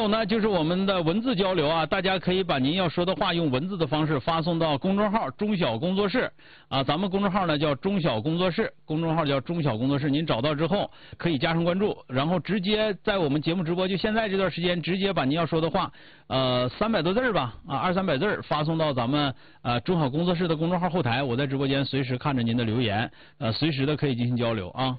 有呢，就是我们的文字交流啊，大家可以把您要说的话用文字的方式发送到公众号“中小工作室”啊，咱们公众号呢叫“中小工作室”，公众号叫“中小工作室”，您找到之后可以加上关注，然后直接在我们节目直播就现在这段时间，直接把您要说的话，300多字吧，啊，200-300字发送到咱们中小工作室的公众号后台，我在直播间随时看着您的留言，随时的可以进行交流啊。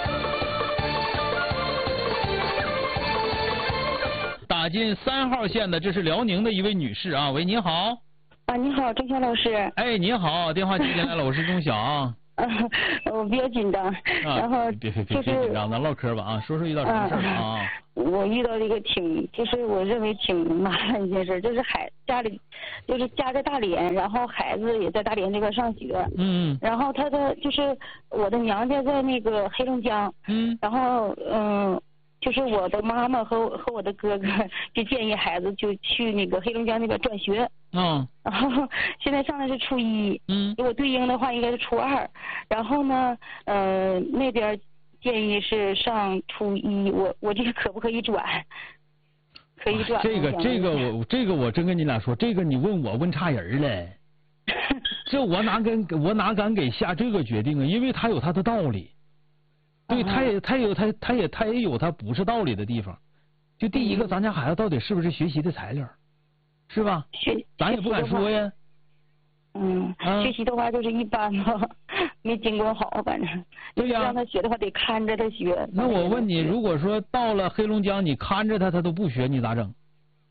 打进3号线的，这是辽宁的一位女士啊，喂，您好。 啊，你好，钟晓老师。 哎，您好，电话接进来了，我是钟晓啊。 我比较紧张，然后别紧张，咱唠嗑吧啊，说遇到什么事儿了啊？ 我遇到了一个就是我认为挺麻烦一件事，就是家里就是家在大连，然后孩子也在大连这边上学，然后他的就是我的娘家在那个黑龙江，然后就是我的妈妈和我的哥哥就建议孩子就去那个黑龙江那边转学，然后现在上的是初一，如果对应的话应该是初2，然后呢，那边建议是上初一，我这个可不可以转？可以转。这个我真跟你俩说，这个你问我问差人了，这我哪敢给下这个决定啊？因为他有他的道理。对，他也有他不是道理的地方。就第一个，咱家孩子到底是不是学习的材料，是吧？咱也不敢说呀。学习的话就是一般吧，没经过好，反正。对呀。让他学的话得看着他学。 那我问你，如果说到了黑龙江，你看着他都不学，你咋整？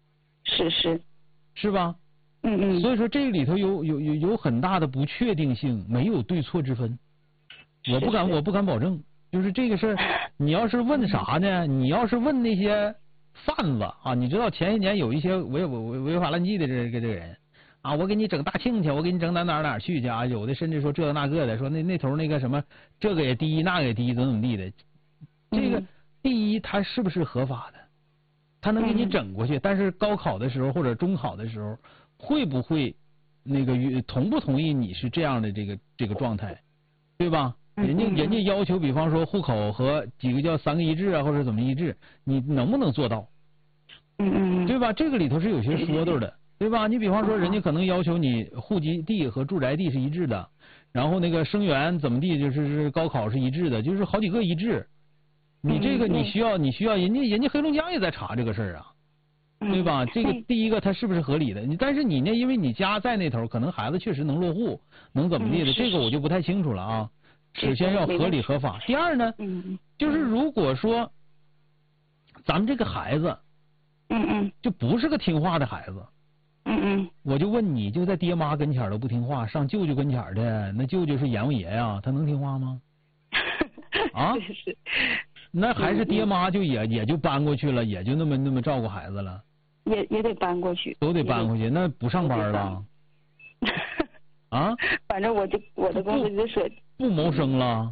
是吧？所以说这里头有很大的不确定性，没有对错之分。我不敢保证。就是这个事儿，你要是问啥呢？你要是问那些贩子啊，你知道前些年有一些违法乱纪的这个人啊，我给你整大庆去，我给你整哪去啊？有的甚至说这个那个的，说那头那个什么，这个也第一，那个也第一，怎么地的。这个第一，他是不是合法的？他能给你整过去，但是高考的时候或者中考的时候，会不会那个同不同意你是这样的这个状态，对吧？人家要求，比方说户口和几个叫3个一致啊，或者怎么一致，你能不能做到？对吧？这个里头是有些说道的，对吧？你比方说，人家可能要求你户籍地和住宅地是一致的，然后那个生源怎么地，就是高考是一致的，就是好几个一致。你这个你需要，人家黑龙江也在查这个事儿啊，对吧？这个第一个它是不是合理的？但是你呢，因为你家在那头，可能孩子确实能落户，能怎么地的，这个我就不太清楚了啊。首先要合理合法。第二呢，就是如果说咱们这个孩子，就不是个听话的孩子，我就问你，就在爹妈跟前都不听话，上舅舅跟前的，那舅舅是阎王爷呀，他能听话吗？啊？那还是爹妈就也就搬过去了，也就那么照顾孩子了。 也得搬过去。 都得搬过去，那不上班了？啊？ 反正我的工作就是说。 不谋生了，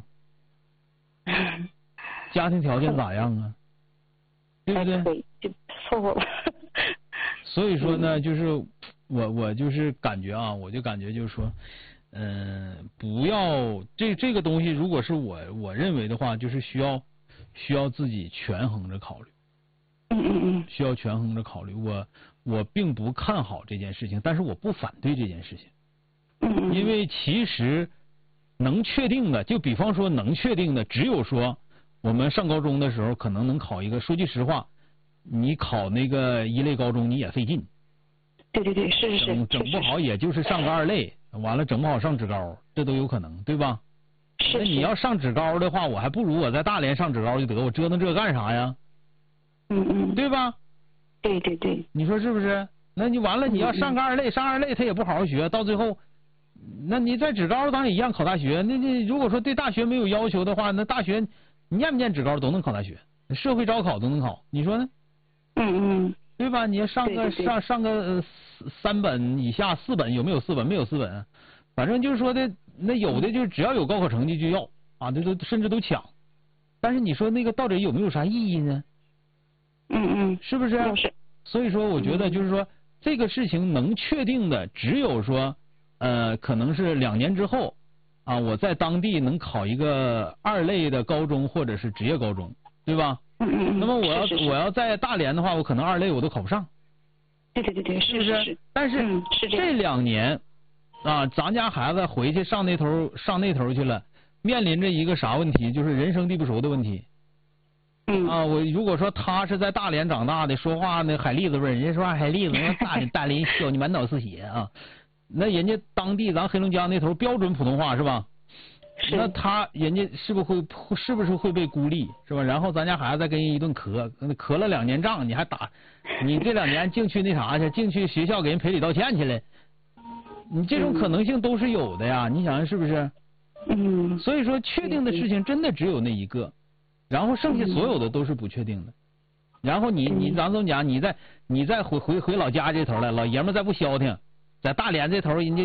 家庭条件咋样啊？对不对？ 就凑合吧。 所以说呢，就是我就是感觉啊，我就感觉就是说，不要这个东西，如果是我认为的话，就是需要自己权衡着考虑。需要权衡着考虑。我并不看好这件事情，但是我不反对这件事情。因为其实。能确定的，就比方说能确定的，只有说我们上高中的时候可能能考一个。说句实话，你考那个1类高中你也费劲。 对，是。 整不好也就是上个2类，完了整不好上职高，这都有可能，对吧？那你要上职高的话，我还不如我在大连上职高就得，我折腾这干啥呀？对吧？ 对。 你说是不是？那你完了，你要上个2类，上2类他也不好好学，到最后。那你在职高当然一样考大学，那如果说对大学没有要求的话，那大学你念不念职高都能考大学，社会招考都能考，你说呢？对吧？你要上个3本以下，4本有没有4本？没有4本，反正就是说的，那有的就是只要有高考成绩就要啊，这都甚至都抢。但是你说那个到底有没有啥意义呢？是不是？所以说我觉得就是说这个事情能确定的只有说。可能是2年之后，啊，我在当地能考一个2类的高中或者是职业高中，对吧？ 那么我要在大连的话，我可能2类我都考不上。 对，是不是？ 但是这2年啊，咱家孩子回去上那头去了，面临着一个啥问题？就是人生地不熟的问题。我如果说他是在大连长大的，说话那海蛎子味儿，人家说话海蛎子，那大连小你满脑是血啊！那人家当地咱黑龙江那头标准普通话是吧？那人家是不是会被孤立是吧？然后咱家孩子再跟人一顿咳了2年仗，你还打你这2年净去那啥去，净去学校给人赔礼道歉去了，你这种可能性都是有的呀，你想想是不是？所以说确定的事情真的只有那一个。然后剩下所有的都是不确定的，然后咱总讲，你再回老家这头来，老爷们再不消停，在大连这头人家